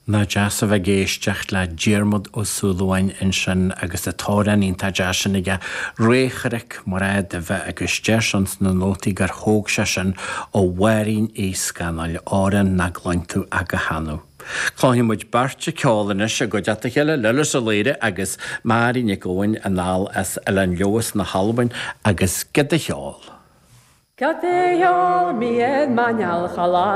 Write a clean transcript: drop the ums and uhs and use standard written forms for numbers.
Na jazz a bheith géisteach le Diarmuid ó Súlúhain in sin agus a tóran ínta jazz sin ige récharic mar a bheith agus deisans na nótaí gur thóg se sin ó bhhaín éascannail áran na glaintú aga hanú. Chláithim muid barte ceálanna se go deata chéile lelas a léire agus marí nicóin a nál as Ellen Leos na Halbain agus gada cheáil. Gada cheáil miad maneal chalá